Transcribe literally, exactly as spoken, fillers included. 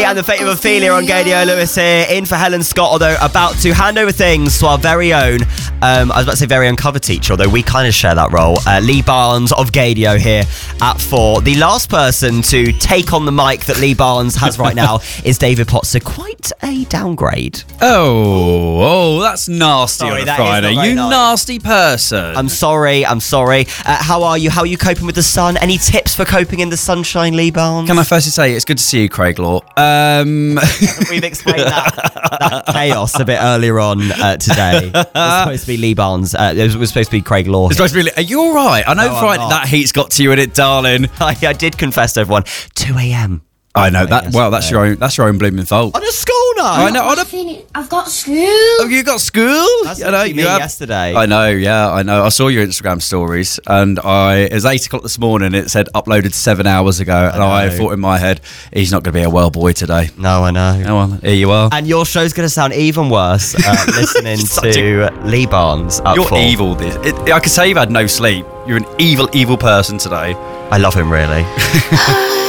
and the fate of Ophelia on Gadio. Lewis here, in for Helen Scott, although about to hand over things to our very own, um, I was about to say very own cover teacher, although we kind of share that role. Uh, Lee Barnes of Gadio here at four. The last person to take on the mic that Lee Barnes has right now is David Potts, so quite a downgrade. Oh, oh, that's nasty Sorry, on a that is Friday. not very You nice. nasty person. I'm sorry, I'm sorry. Uh, how are you? How are you coping with the sun? Any tips for coping in the sunshine, Lee Barnes? Can I firstly say it's good to see you, Craig Law. Um, We've explained that, that chaos a bit earlier on uh, today. It was supposed to be Lee Barnes. Uh, it was, was supposed to be Craig Law. it's supposed to be. Are you all right? I know No, I'm Friday not. that heat's got to you in it, darling. I, I did confess to everyone. two a.m. I know that. Well, that's your own. That's your own blooming fault. On a school night. I know. On a, Nothing. I've got school. oh, you got school? That's I know, literally me you have- yesterday. I know. Yeah, I know. I saw your Instagram stories, and I it was eight o'clock this morning. It said uploaded seven hours ago, and I know. thought in my head, he's not going to be a well boy today. No, I know. Oh well, here you are. And your show's going to sound even worse uh, listening Such to Lee Barnes up You're for. evil. This. It, I could say you've had no sleep. You're an evil, evil person today. I love him, really.